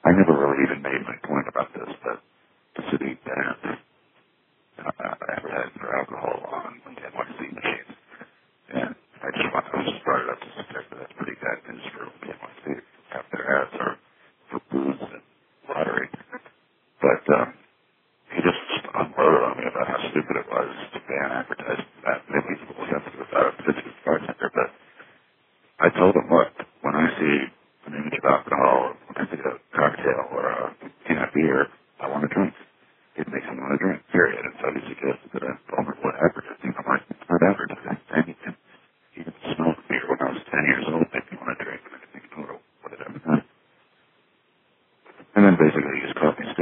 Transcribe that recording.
I never really even made my point about this, but the city banned advertising for alcohol on the NYC machines. And I just brought it up to suggest that that's pretty bad news for the NYC. Half their ads are for booze and lottery. But he just unloaded on me about how stupid it was to ban advertising for that. Maybe he's a little sensitive about it because he's a bartender, but I told him, look, when I see an image of alcohol, when I see a cocktail or a can of beer, I want to drink. It makes me want to drink, period. And so he suggested that I'm vulnerable to advertising. I'm like, it's not advertising. And you can even smell beer when I was 10 years old, made me want to drink. And I didn't even know what it ever done. And then basically he just